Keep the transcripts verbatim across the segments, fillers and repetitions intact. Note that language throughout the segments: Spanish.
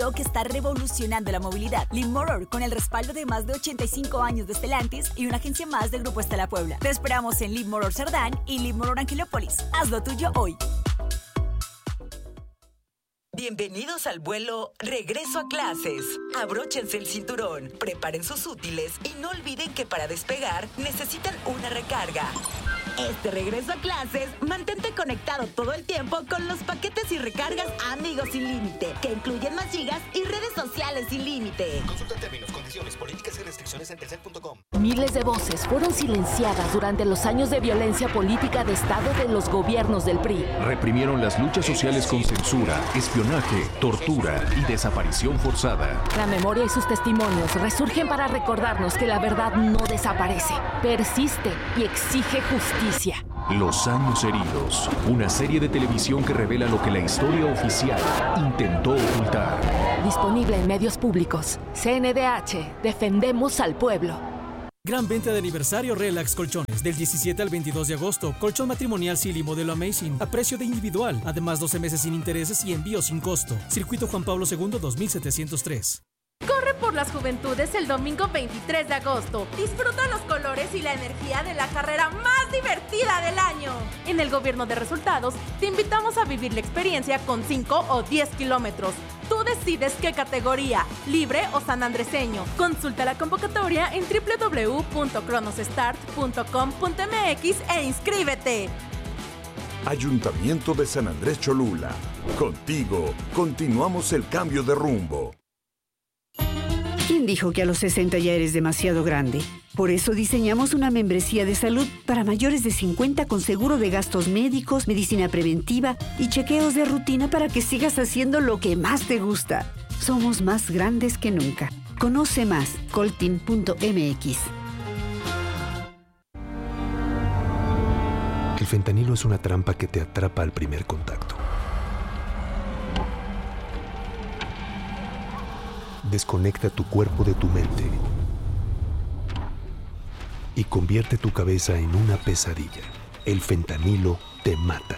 que está revolucionando la movilidad. Leapmotor, con el respaldo de más de ochenta y cinco años de Stellantis y una agencia más del Grupo Estela Puebla. Te esperamos en Leapmotor Cerdán y Leapmotor Angelópolis. Hazlo tuyo hoy. Bienvenidos al vuelo Regreso a Clases. Abróchense el cinturón, preparen sus útiles y no olviden que para despegar necesitan una recarga. Este regreso a clases, mantente conectado todo el tiempo con los paquetes y recargas Amigos Sin Límite, que incluyen más gigas y redes sociales sin límite. Consulta términos, condiciones, políticas y restricciones en telcel punto com. Miles de voces fueron silenciadas durante los años de violencia política de Estado de los gobiernos del P R I. Reprimieron las luchas sociales con censura, espionaje, tortura y desaparición forzada. La memoria y sus testimonios resurgen para recordarnos que la verdad no desaparece, persiste y exige justicia. Los años heridos, una serie de televisión que revela lo que la historia oficial intentó ocultar. Disponible en medios públicos. C N D H, defendemos al pueblo. Gran venta de aniversario Relax Colchones, del diecisiete al veintidós de agosto. Colchón matrimonial Silly modelo Amazing, a precio de individual. Además, doce meses sin intereses y envío sin costo. Circuito Juan Pablo segundo, dos mil setecientos tres. Corre por las juventudes el domingo veintitrés de agosto. Disfruta los colores y la energía de la carrera más divertida del año. En el Gobierno de Resultados, te invitamos a vivir la experiencia con cinco o diez kilómetros. Tú decides qué categoría, libre o sanandreseño. Consulta la convocatoria en doble u doble u doble u punto cronosstart punto com punto m x e inscríbete. Ayuntamiento de San Andrés Cholula. Contigo, continuamos el cambio de rumbo. ¿Quién dijo que a los sesenta ya eres demasiado grande? Por eso diseñamos una membresía de salud para mayores de cincuenta con seguro de gastos médicos, medicina preventiva y chequeos de rutina para que sigas haciendo lo que más te gusta. Somos más grandes que nunca. Conoce más, coltin punto m x. El fentanilo es una trampa que te atrapa al primer contacto. Desconecta tu cuerpo de tu mente y convierte tu cabeza en una pesadilla. El fentanilo te mata.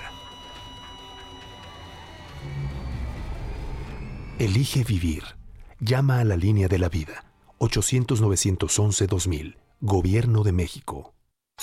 Elige vivir. Llama a la línea de la vida. ochocientos, novecientos once, dos mil. Gobierno de México.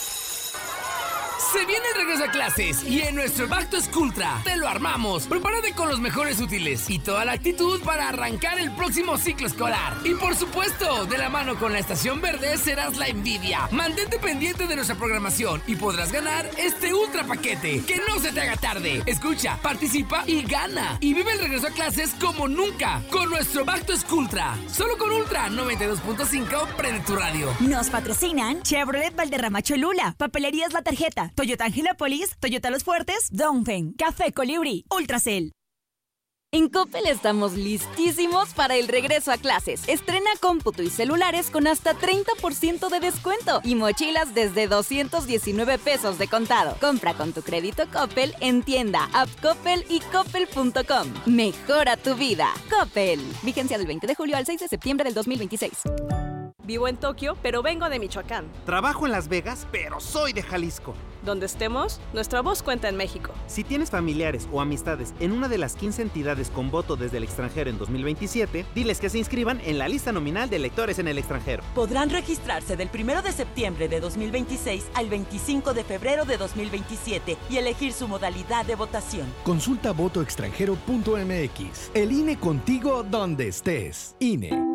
Se viene el regreso a clases y en nuestro Back to Schooltra te lo armamos. Prepárate con los mejores útiles y toda la actitud para arrancar el próximo ciclo escolar. Y por supuesto, de la mano con la Estación Verde serás la envidia. Mantente pendiente de nuestra programación y podrás ganar este ultra paquete. Que no se te haga tarde. Escucha, participa y gana. Y vive el regreso a clases como nunca con nuestro Back to Schooltra. Solo con Ultra noventa y dos punto cinco, prende tu radio. Nos patrocinan Chevrolet Valderrama Cholula, Papelerías La Tarjeta, Toyota Angelópolis, Toyota Los Fuertes, Dongfeng, Café Colibrí, Ultracel. En Coppel estamos listísimos para el regreso a clases. Estrena cómputo y celulares con hasta treinta por ciento de descuento y mochilas desde doscientos diecinueve pesos de contado. Compra con tu crédito Coppel en tienda, app Coppel y coppel punto com. Mejora tu vida. Coppel. Vigencia del veinte de julio al seis de septiembre del dos mil veintiséis. Vivo en Tokio, pero vengo de Michoacán. Trabajo en Las Vegas, pero soy de Jalisco. Donde estemos, nuestra voz cuenta en México. Si tienes familiares o amistades en una de las quince entidades con voto desde el extranjero en dos mil veintisiete, diles que se inscriban en la lista nominal de electores en el extranjero. Podrán registrarse del primero de septiembre de dos mil veintiséis al veinticinco de febrero de dos mil veintisiete y elegir su modalidad de votación. Consulta voto extranjero punto m x. El I N E contigo donde estés. I N E.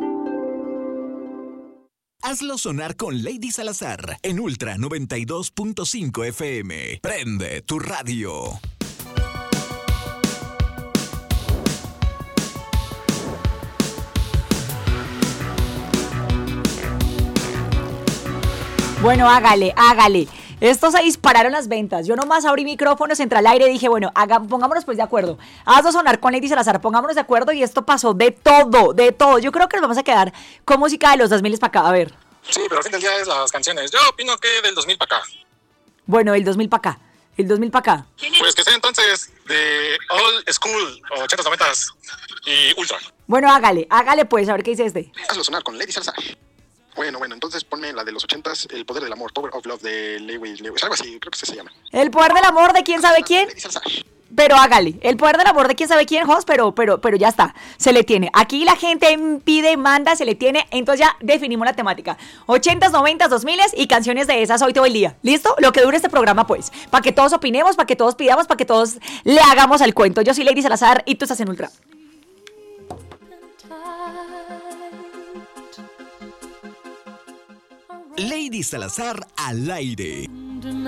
Hazlo sonar con Lady Salazar en Ultra noventa y dos punto cinco F M. Prende tu radio. Bueno, hágale, hágale. Estos se dispararon las ventas. Yo nomás abrí micrófonos, entré al aire y dije, bueno, haga, pongámonos pues de acuerdo. Hazlo sonar con Lady Salazar, pongámonos de acuerdo y esto pasó de todo, de todo. Yo creo que nos vamos a quedar con música de los dos mil para acá, a ver. Sí, pero al fin del día es las canciones. Yo opino que del dos mil para acá. Bueno, el dos mil para acá, el dos mil para acá. Pues que sea entonces de Old School, ochentas, noventas y Ultra. Bueno, hágale, hágale pues, a ver qué dice este. Hazlo sonar con Lady Salazar. Bueno, bueno, entonces ponme la de los ochentas, El Poder del Amor, Power of Love de Lewis Lewis, algo así, creo que se llama. ¿El Poder del Amor de quién sabe quién? Lady Salazar. pero hágale. El poder del amor de quién sabe quién, host, pero, pero, pero ya está. Se le tiene. Aquí la gente pide, manda, se le tiene. Entonces ya definimos la temática. ochentas, noventas, dos miles y canciones de esas hoy todo el día. ¿Listo? Lo que dure este programa, pues. Para que todos opinemos, para que todos pidamos, para que todos le hagamos al cuento. Yo soy Lady Salazar y tú estás en Ultra. Lady Salazar al aire.